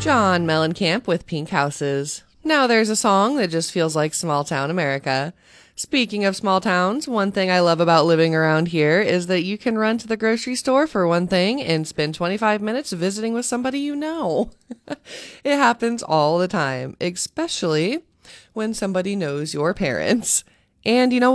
John Mellencamp with Pink Houses. Now there's a song that just feels like small town America. Speaking of small towns, one thing I love about living around here is that you can run to the grocery store for one thing and spend 25 minutes visiting with somebody you know. It happens all the time, especially when somebody knows your parents. And you know